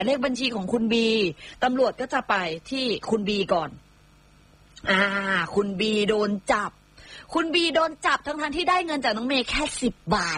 เลขบัญชีของคุณบีตำรวจก็จะไปที่คุณบีก่อนคุณบีโดนจับคุณบีโดนจับทั้งที่ได้เงินจากน้องเมย์แค่10 บาท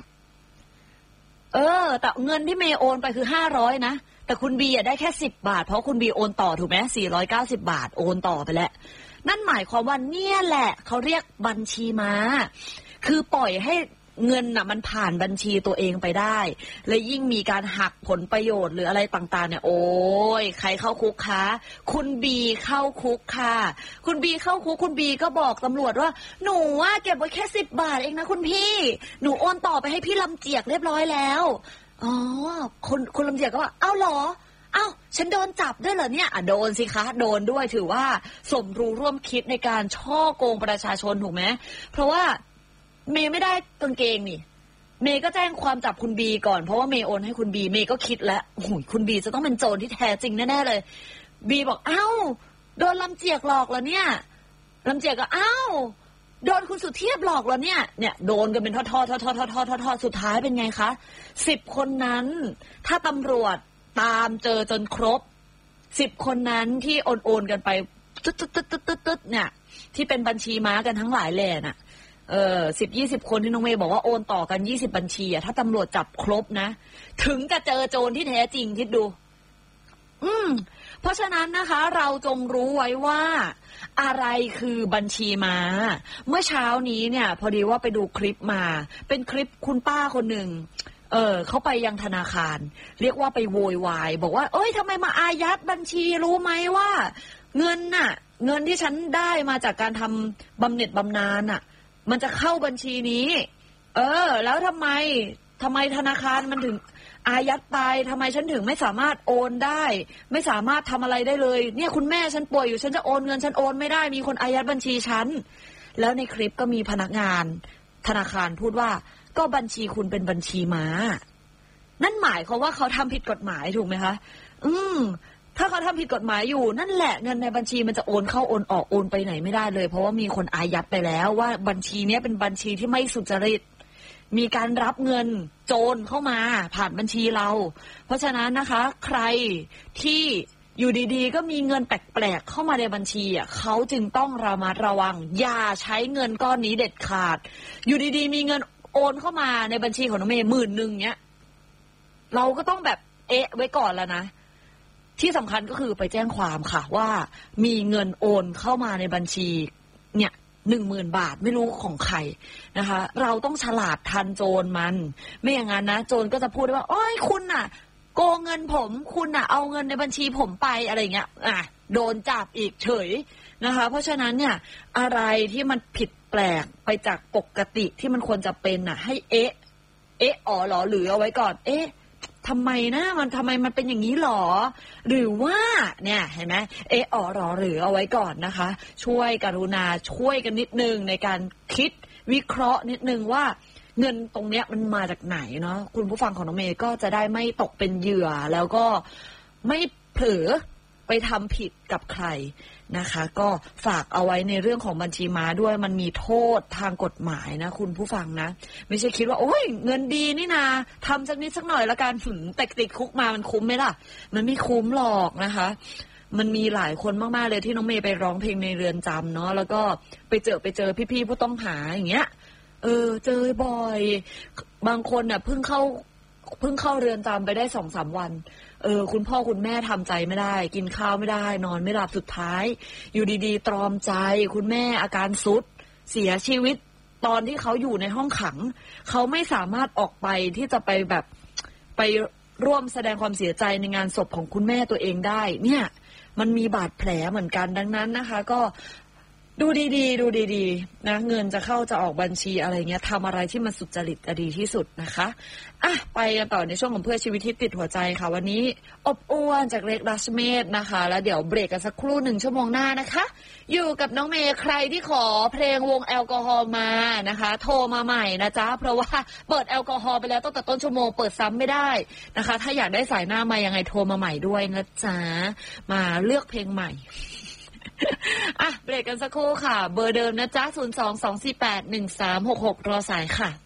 แต่เงินที่เมย์โอนไปคือ500นะแต่คุณบีได้แค่10 บาทเพราะคุณบีโอนต่อถูกไหม490 บาทโอนต่อไปแล้วนั่นหมายความว่าเนี่ยแหละเขาเรียกบัญชีม้าคือปล่อยให้เงินน่ะมันผ่านบัญชีตัวเองไปได้และยิ่งมีการหักผลประโยชน์หรืออะไรต่างๆเนี่ยโอ้ยใครเข้าคุกคะคุณบีเข้าคุกค่ะคุณบีเข้าคุกคุณบีก็บอกตำรวจว่าหนูเก็บไว้แค่10 บาทเองนะคุณพี่หนูโอนต่อไปให้พี่ลำเจียกเรียบร้อยแล้วคุณลำเจียกก็ว่าเอ้าเหรอฉันโดนจับด้วยเหรอเนี่ยโดนสิคะโดนด้วยถือว่าสมรู้ร่วมคิดในการช่อโกงประชาชนถูกไหมเพราะว่าเมย์ไม่ได้กางเกงนี่เมย์ก็แจ้งความจับคุณบีก่อนเพราะว่าเมย์โอนให้คุณบีเมย์ก็คิดแล้วโอ้ยคุณบีจะต้องเป็นโจรที่แท้จริงแน่ๆเลยบีบอกโดนลำเจียกหลอกแล้วเนี่ยลำเจียกก็โดนคุณสุเทพหลอกแล้วเนี่ยโดนกันเป็นทอดสุดท้ายเป็นไงคะ10 คนนั้นถ้าตำรวจตามเจอจนครบ10 คนนั้นที่โอนกันไปตึ๊ดเนี่ยที่เป็นบัญชีม้ากันทั้งหลายแหล่น่ะ10-20 คนที่น้องเมย์บอกว่าโอนต่อกัน20 บัญชีถ้าตำรวจจับครบนะถึงจะเจอโจรที่แท้จริงคิดดูเพราะฉะนั้นนะคะเราจงรู้ไว้ว่าอะไรคือบัญชีม้าเมื่อเช้านี้เนี่ยพอดีว่าไปดูคลิปมาเป็นคลิปคุณป้าคนหนึ่งเขาไปยังธนาคารเรียกว่าไปโวยวายบอกว่าทำไมมาอายัดบัญชีรู้ไหมว่าเงินที่ฉันได้มาจากการทำบำเหน็จบำนาญมันจะเข้าบัญชีนี้แล้วทำไมธนาคารมันถึงอายัดไปทำไมฉันถึงไม่สามารถโอนได้ไม่สามารถทำอะไรได้เลยเนี่ยคุณแม่ฉันป่วยอยู่ฉันจะโอนเงินฉันโอนไม่ได้มีคนอายัดบัญชีฉันแล้วในคลิปก็มีพนักงานธนาคารพูดว่าก็บัญชีคุณเป็นบัญชีม้านั่นหมายความว่าเขาทำผิดกฎหมายถูกไหมคะถ้าเขาทำผิดกฎหมายอยู่นั่นแหละเงินในบัญชีมันจะโอนเข้าโอนออกโอนไปไหนไม่ได้เลยเพราะว่ามีคนอายัดไปแล้วว่าบัญชีนี้เป็นบัญชีที่ไม่สุจริตมีการรับเงินโจรเข้ามาผ่านบัญชีเราเพราะฉะนั้นนะคะใครที่อยู่ดีๆก็มีเงินแปลกๆเข้ามาในบัญชีเขาจึงต้องระมัดระวังอย่าใช้เงินก้อนนี้เด็ดขาดอยู่ดีๆมีเงินโอนเข้ามาในบัญชีของน้องเมย์10,000เนี้ยเราก็ต้องแบบไว้ก่อนแล้วนะที่สำคัญก็คือไปแจ้งความค่ะว่ามีเงินโอนเข้ามาในบัญชีเนี่ย10,000 บาทไม่รู้ของใครนะคะเราต้องฉลาดทันโจรมันไม่อย่างนั้นนะโจรก็จะพูดว่าคุณโกงเงินผมคุณเอาเงินในบัญชีผมไปอะไรเงี้ยโดนจับอีกเฉยนะคะเพราะฉะนั้นเนี่ยอะไรที่มันผิดแปลกไปจากปกติที่มันควรจะเป็นให้หรอหรือเอาไว้ก่อนทำไมมันเป็นอย่างนี้หรอหรือว่าเนี่ยเห็นไหมหรอหรือเอาไว้ก่อนนะคะช่วยกรุณาช่วยกันนิดนึงในการคิดวิเคราะห์นิดนึงว่าเงินตรงเนี้ยมันมาจากไหนเนาะคุณผู้ฟังของน้องเมย์ก็จะได้ไม่ตกเป็นเหยื่อแล้วก็ไม่เผลอไปทำผิดกับใครนะคะก็ฝากเอาไว้ในเรื่องของบัญชีม้าด้วยมันมีโทษทางกฎหมายนะคุณผู้ฟังนะไม่ใช่คิดว่าเงินดีนี่นาทำสักนิดสักหน่อยละกันแต่ติดคุกมามันคุ้มไหมล่ะมันไม่คุ้มหรอกนะคะมันมีหลายคนมากๆเลยที่น้องเมย์ไปร้องเพลงในเรือนจำเนาะแล้วก็ไปเจอพี่ๆผู้ต้องหาอย่างเงี้ยเจอบ่อยบางคนเพิ่งเข้าเรือนจำไปได้ 2-3 วันคุณพ่อคุณแม่ทำใจไม่ได้กินข้าวไม่ได้นอนไม่หลับสุดท้ายอยู่ดีๆตรอมใจคุณแม่อาการทรุดเสียชีวิตตอนที่เขาอยู่ในห้องขังเขาไม่สามารถออกไปที่จะไปแบบไปร่วมแสดงความเสียใจในงานศพของคุณแม่ตัวเองได้เนี่ยมันมีบาดแผลเหมือนกันดังนั้นนะคะก็ดูดีๆนะเงินจะเข้าจะออกบัญชีอะไรเงี้ยทำอะไรที่มันสุจริตดีที่สุดนะคะไปกันต่อในช่วงของเพื่อชีวิตที่ติดหัวใจค่ะวันนี้อบอ้วนจากเล็กรัชเมธนะคะแล้วเดี๋ยวเบรกกันสักครู่1 ชั่วโมงหน้านะคะอยู่กับน้องเมย์ใครที่ขอเพลงวงแอลกอฮอล์มานะคะโทรมาใหม่นะจ๊ะเพราะว่าเปิดแอลกอฮอล์ไปแล้วตั้งแต่ต้นชั่วโมงเปิดซ้ำไม่ได้นะคะถ้าอยากได้สายหน้ามายังไงโทรมาใหม่ด้วยนะจ๊ะมาเลือกเพลงใหม่เบรกกันสักครู่ค่ะเบอร์เดิมนะจ๊ะ022481366รอสายค่ะ